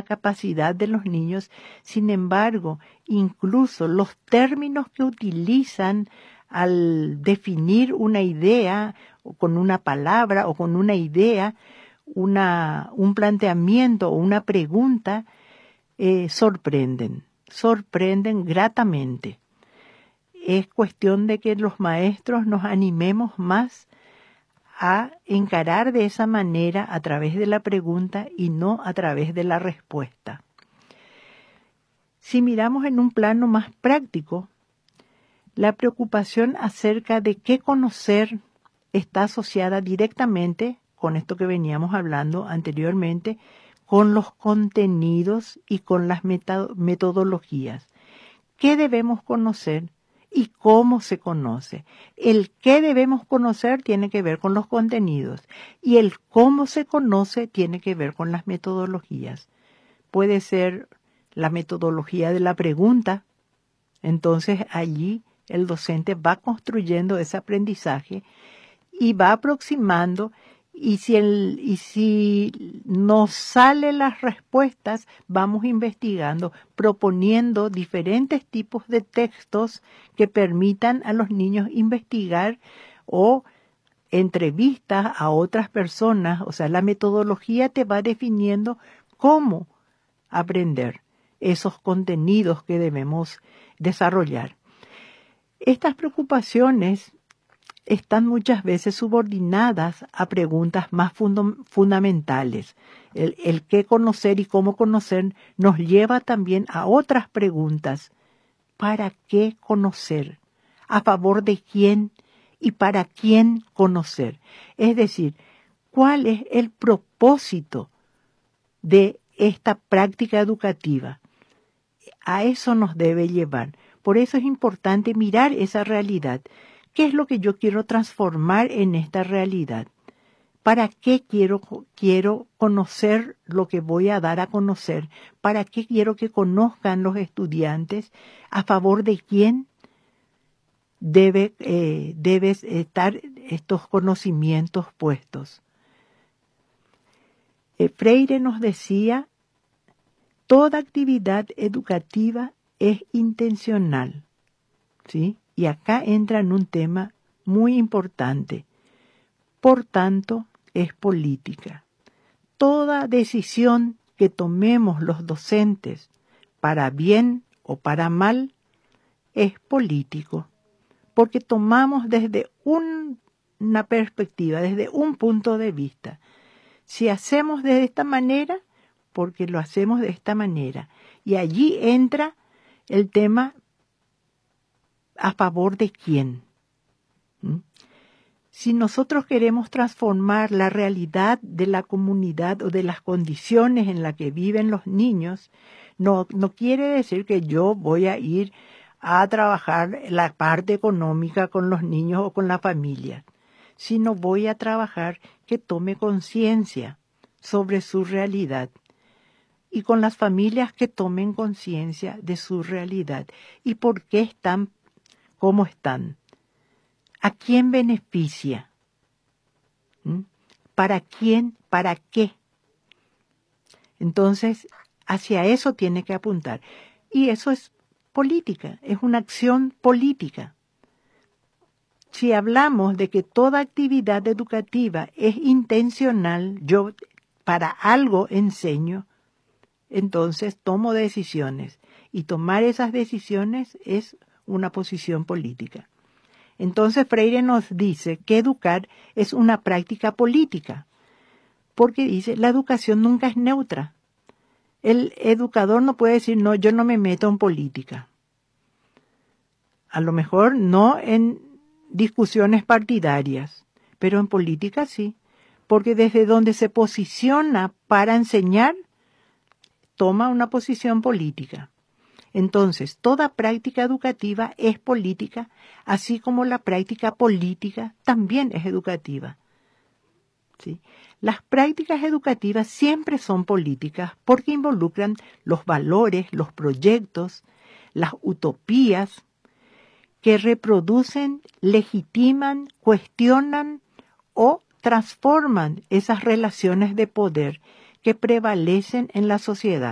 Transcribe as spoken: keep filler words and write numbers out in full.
capacidad de los niños. Sin embargo, incluso los términos que utilizan al definir una idea, o con una palabra o con una idea, una, un planteamiento o una pregunta, eh, sorprenden, sorprenden gratamente. Es cuestión de que los maestros nos animemos más a encarar de esa manera a través de la pregunta y no a través de la respuesta. Si miramos en un plano más práctico, la preocupación acerca de qué conocer está asociada directamente con esto que veníamos hablando anteriormente, con los contenidos y con las metodologías. ¿Qué debemos conocer y cómo se conoce? El qué debemos conocer tiene que ver con los contenidos y el cómo se conoce tiene que ver con las metodologías. Puede ser la metodología de la pregunta, entonces allí el docente va construyendo ese aprendizaje y va aproximando, y si, el, y si nos salen las respuestas, vamos investigando, proponiendo diferentes tipos de textos que permitan a los niños investigar o entrevistas a otras personas. O sea, la metodología te va definiendo cómo aprender esos contenidos que debemos desarrollar. Estas preocupaciones están muchas veces subordinadas a preguntas más funda- fundamentales. El, el qué conocer y cómo conocer nos lleva también a otras preguntas. ¿Para qué conocer? ¿A favor de quién? ¿Y para quién conocer? Es decir, ¿cuál es el propósito de esta práctica educativa? A eso nos debe llevar. Por eso es importante mirar esa realidad. ¿Qué es lo que yo quiero transformar en esta realidad? ¿Para qué quiero, quiero conocer lo que voy a dar a conocer? ¿Para qué quiero que conozcan los estudiantes? ¿A favor de quién debe, eh, debe estar estos conocimientos puestos? Eh, Freire nos decía, toda actividad educativa es intencional, ¿sí? Y acá entra en un tema muy importante. Por tanto, es política. Toda decisión que tomemos los docentes, para bien o para mal, es político, porque tomamos desde un, una perspectiva, desde un punto de vista. Si hacemos de esta manera, porque lo hacemos de esta manera. Y allí entra el tema a favor de quién. ¿Mm? Si nosotros queremos transformar la realidad de la comunidad o de las condiciones en las que viven los niños, no, no quiere decir que yo voy a ir a trabajar la parte económica con los niños o con la familia, sino voy a trabajar que tome conciencia sobre su realidad y con las familias que tomen conciencia de su realidad y por qué están como están. ¿A quién beneficia? ¿Mm? ¿Para quién? ¿Para qué? Entonces, hacia eso tiene que apuntar. Y eso es política, es una acción política. Si hablamos de que toda actividad educativa es intencional, yo para algo enseño, entonces tomo decisiones. Y tomar esas decisiones es una posición política. Entonces Freire nos dice que educar es una práctica política, porque dice, la educación nunca es neutra. El educador no puede decir, no, yo no me meto en política. A lo mejor no en discusiones partidarias, pero en política sí, porque desde donde se posiciona para enseñar, toma una posición política. Entonces, toda práctica educativa es política, así como la práctica política también es educativa. ¿Sí? Las prácticas educativas siempre son políticas porque involucran los valores, los proyectos, las utopías que reproducen, legitiman, cuestionan o transforman esas relaciones de poder que prevalecen en la sociedad.